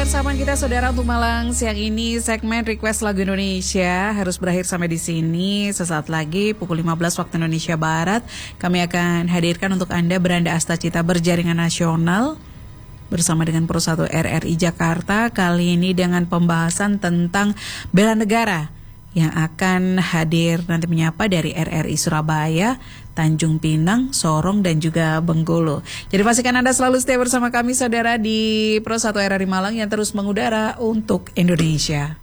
kebersamaan kita saudara untuk Malang siang ini. Segmen Request Lagu Indonesia harus berakhir sampai di sini. Sesaat lagi pukul 15 waktu Indonesia Barat kami akan hadirkan untuk Anda Beranda Astacita Berjaringan Nasional bersama dengan Persatu RRI Jakarta. Kali ini dengan pembahasan tentang bela negara yang akan hadir nanti menyapa dari RRI Surabaya, Tanjung Pinang, Sorong, dan juga Bengkulu. Jadi pastikan Anda selalu setia bersama kami saudara di Persatu RRI Malang yang terus mengudara untuk Indonesia.